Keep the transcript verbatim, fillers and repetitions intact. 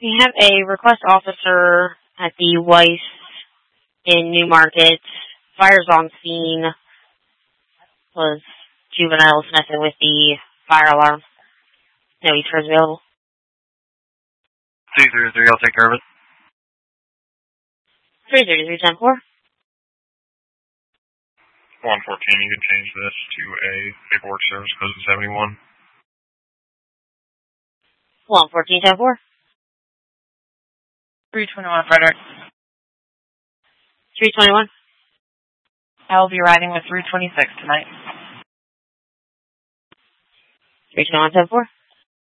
We have a request officer at the Weiss in New Market. Fire's on scene. Was juveniles messing with the fire alarm. No E-T R is available. three three three, I'll take care of it. three three three ten four. one fourteen, you can change this to a paperwork service code seventy-one. one fourteen ten four. three twenty-one, Frederick. three twenty-one. I will be riding with three twenty-six tonight. three twenty-one ten four.